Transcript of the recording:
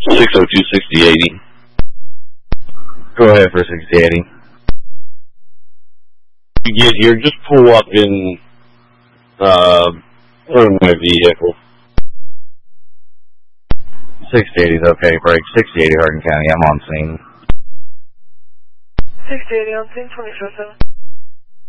602-6080. Go ahead for 6080. You get here, just pull up in my vehicle. 680 is okay, break. 6080 Hardin County, I'm on scene. 6080 on scene, 24/7.